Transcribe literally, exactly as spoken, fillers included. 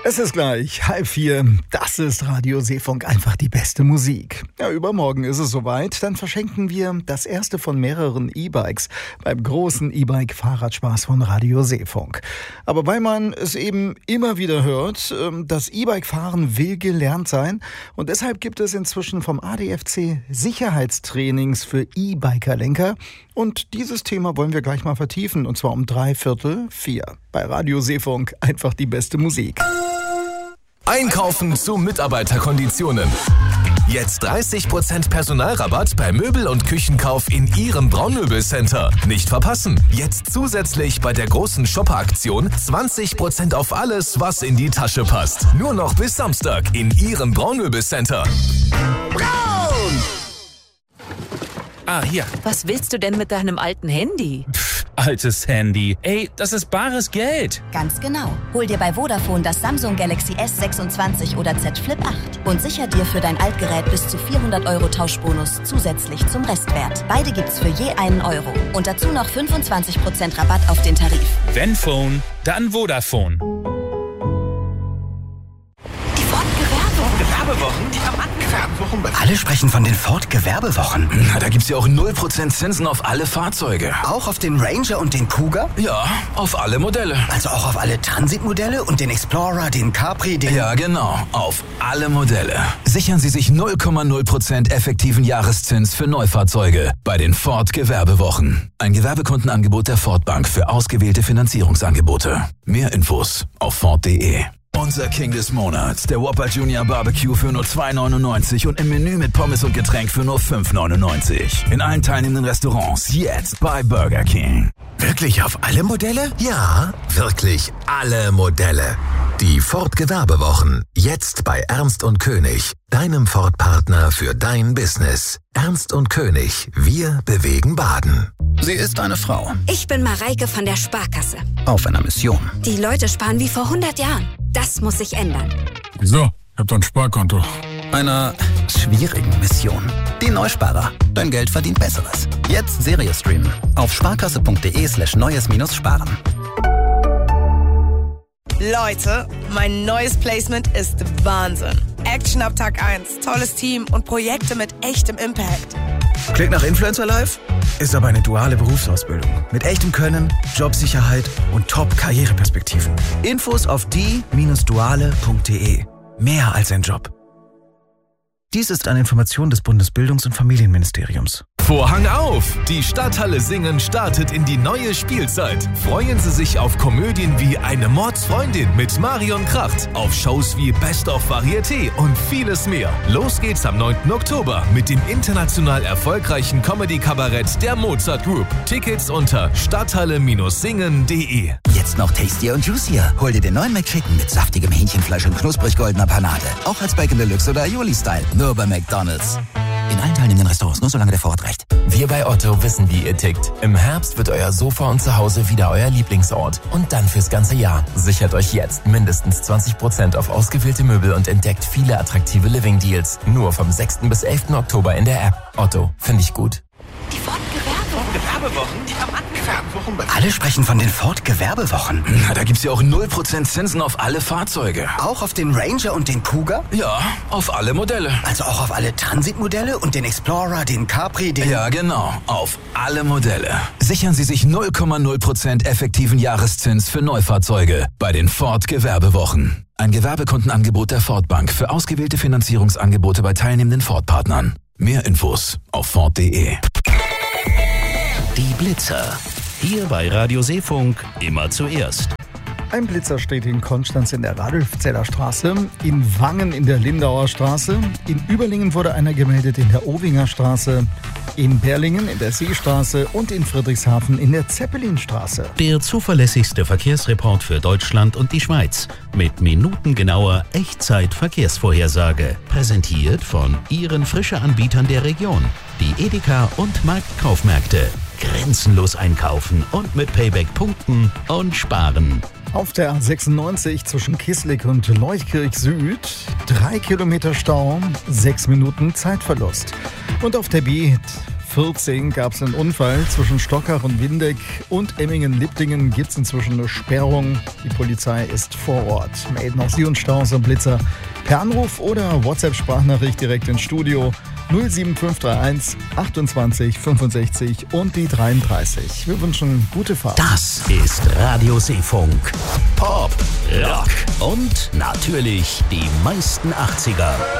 Es ist gleich halb vier. Das ist Radio Seefunk, einfach die beste Musik. Ja, übermorgen ist es soweit. Dann verschenken wir das erste von mehreren E-Bikes beim großen E-Bike-Fahrradspaß von Radio Seefunk. Aber weil man es eben immer wieder hört, das E-Bike-Fahren will gelernt sein. Und deshalb gibt es inzwischen vom A D F C Sicherheitstrainings für E-Biker-Lenker. Und dieses Thema wollen wir gleich mal vertiefen. Und zwar um drei Viertel vier. Bei Radio Seefunk, einfach die beste Musik. Einkaufen zu Mitarbeiterkonditionen. Jetzt dreißig Prozent Personalrabatt bei Möbel- und Küchenkauf in Ihrem Braunmöbelcenter. Nicht verpassen. Jetzt zusätzlich bei der großen Shopper-Aktion zwanzig Prozent auf alles, was in die Tasche passt. Nur noch bis Samstag in Ihrem Braunmöbelcenter. Braun! Ah, hier. Was willst du denn mit deinem alten Handy? Pff, altes Handy. Ey, das ist bares Geld. Ganz genau. Hol dir bei Vodafone das Samsung Galaxy S sechsundzwanzig oder Z Flip acht und sicher dir für dein Altgerät bis zu vierhundert Euro Tauschbonus zusätzlich zum Restwert. Beide gibt's für je einen Euro. Und dazu noch fünfundzwanzig Prozent Rabatt auf den Tarif. Wenn Phone, dann Vodafone. Die Ford-Gewerbewochen, die am Gewerbewochen. Alle sprechen von den Ford-Gewerbewochen. Na, da gibt's ja auch null Prozent Zinsen auf alle Fahrzeuge. Auch auf den Ranger und den Kuga? Ja, auf alle Modelle. Also auch auf alle Transitmodelle und den Explorer, den Capri, den... Ja, genau. Auf alle Modelle. Sichern Sie sich null Komma null Prozent effektiven Jahreszins für Neufahrzeuge bei den Ford-Gewerbewochen. Ein Gewerbekundenangebot der Ford Bank für ausgewählte Finanzierungsangebote. Mehr Infos auf Ford punkt de. Unser King des Monats, der Whopper Junior Barbecue für nur zwei neunundneunzig und im Menü mit Pommes und Getränk für nur fünf neunundneunzig. In allen teilnehmenden Restaurants jetzt bei Burger King. Wirklich auf alle Modelle? Ja, wirklich alle Modelle. Die Ford Gewerbewochen. Jetzt bei Ernst und König, deinem Ford-Partner für dein Business. Ernst und König, wir bewegen Baden. Sie ist eine Frau. Ich bin Mareike von der Sparkasse. Auf einer Mission. Die Leute sparen wie vor hundert Jahren. Das muss sich ändern. Wieso? Ich hab doch ein Sparkonto. Einer schwierigen Mission. Die Neusparer. Dein Geld verdient Besseres. Jetzt Serie streamen. Auf sparkasse.de slash neues minus sparen. Leute, mein neues Placement ist Wahnsinn. Action ab Tag eins, tolles Team und Projekte mit echtem Impact. Klingt nach Influencer Life? Ist aber eine duale Berufsausbildung. Mit echtem Können, Jobsicherheit und Top-Karriereperspektiven. Infos auf die Bindestrich duale Punkt de. Mehr als ein Job. Dies ist eine Information des Bundesbildungs- und Familienministeriums. Vorhang auf! Die Stadthalle Singen startet in die neue Spielzeit. Freuen Sie sich auf Komödien wie Eine Mordsfreundin mit Marion Kracht, auf Shows wie Best of Varieté und vieles mehr. Los geht's am neunten Oktober mit dem international erfolgreichen Comedy-Kabarett der Mozart Group. Tickets unter stadthalle Singen punkt de. Jetzt noch tastier und juicier. Hol dir den neuen McChicken mit saftigem Hähnchenfleisch und knusprig goldener Panade. Auch als Bacon Deluxe oder Aioli-Style. Nur bei McDonald's. In allen teilnehmenden Restaurants, nur solange der Vorrat reicht. Wir bei Otto wissen, wie ihr tickt. Im Herbst wird euer Sofa und Zuhause wieder euer Lieblingsort. Und dann fürs ganze Jahr. Sichert euch jetzt mindestens zwanzig Prozent auf ausgewählte Möbel und entdeckt viele attraktive Living-Deals. Nur vom sechsten bis elften Oktober in der App. Otto, finde ich gut. Die Ford-Gewerbewochen, die am Gewerbewochen. Alle sprechen von den Ford-Gewerbewochen. Na, da gibt's ja auch null Prozent Zinsen auf alle Fahrzeuge. Auch auf den Ranger und den Kuga? Ja, auf alle Modelle. Also auch auf alle Transitmodelle und den Explorer, den Capri, den... Ja, genau. Auf alle Modelle. Sichern Sie sich null Komma null Prozent effektiven Jahreszins für Neufahrzeuge bei den Ford Gewerbewochen. Ein Gewerbekundenangebot der Ford Bank für ausgewählte Finanzierungsangebote bei teilnehmenden Ford-Partnern. Mehr Infos auf Ford punkt de. Die Blitzer. Hier bei Radio Seefunk immer zuerst. Ein Blitzer steht in Konstanz in der Radolfzeller Straße, in Wangen in der Lindauer Straße, in Überlingen wurde einer gemeldet in der Owinger Straße, in Berlingen in der Seestraße und in Friedrichshafen in der Zeppelinstraße. Der zuverlässigste Verkehrsreport für Deutschland und die Schweiz mit minutengenauer Echtzeit-Verkehrsvorhersage. Präsentiert von Ihren Frische-Anbietern der Region, die Edeka und Marktkaufmärkte. Grenzenlos einkaufen und mit Payback-Punkten und sparen. Auf der A sechsundneunzig zwischen Kisslig und Leuchtkirch Süd drei Kilometer Stau, sechs Minuten Zeitverlust. Und auf der B vierzehn gab es einen Unfall. Zwischen Stockach und Windeck und Emmingen-Lippdingen gibt es inzwischen eine Sperrung. Die Polizei ist vor Ort. Melden auch Sie uns Staus und Blitzer per Anruf oder WhatsApp-Sprachnachricht direkt ins Studio. null sieben fünf drei eins achtundzwanzig fünfundsechzig und die dreiunddreißig. Wir wünschen gute Fahrt. Das ist Radio Seefunk. Pop, Rock und natürlich die meisten achtziger.